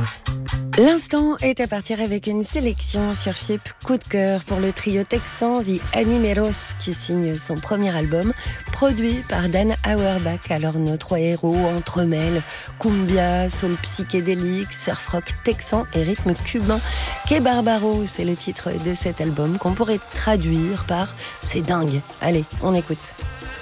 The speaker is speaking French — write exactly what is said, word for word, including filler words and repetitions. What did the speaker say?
L'instant est à partir avec une sélection sur F I P coup de cœur pour le trio texan The Animeros qui signe son premier album produit par Dan Auerbach. Alors nos trois héros entremêlent cumbia, soul psychédélique, surf rock texan et rythme cubain. Que Barbaro, c'est le titre de cet album qu'on pourrait traduire par « C'est dingue ». Allez, on écoute.